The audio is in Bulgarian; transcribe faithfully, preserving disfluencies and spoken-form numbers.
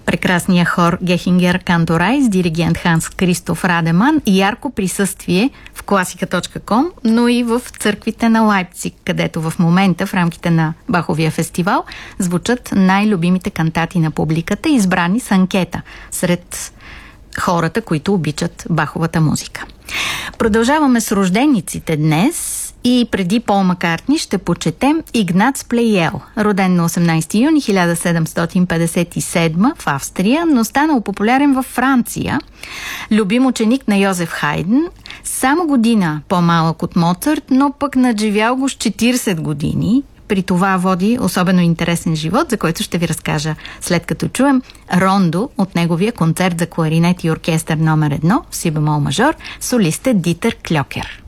прекрасния хор Гехингер Канторайс, диригент Ханс Кристоф Радеман и ярко присъствие в класика точка ком, но и в църквите на Лайпциг, където в момента в рамките на Баховия фестивал звучат най-любимите кантати на публиката, избрани с анкета сред хората, които обичат Баховата музика. Продължаваме с рождениците днес и преди Пол Маккартни ще почетем Игнац Плейел, роден на осемнайсети юни хиляда седемстотин петдесет и седма в Австрия, но станал популярен във Франция. Любим ученик на Йозеф Хайден, само година по-малък от Моцарт, но пък надживял го с четирийсет години. При това води особено интересен живот, за който ще ви разкажа след като чуем Рондо от неговия концерт за кларинет и оркестър номер едно в си бемол мажор, солист е Дитер Кльокер.